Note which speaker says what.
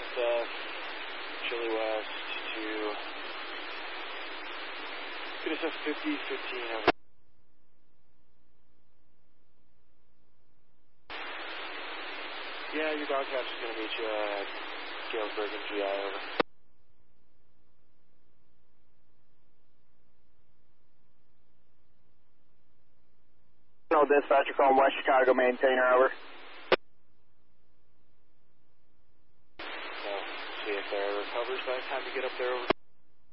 Speaker 1: SF, Chili West to SF 5015 over. Yeah, your dog catch is going to meet you at Galesburg and GI, over.
Speaker 2: No dispatcher calling West Chicago maintainer, over.
Speaker 1: So, see if there recovers by the time you get up there, over.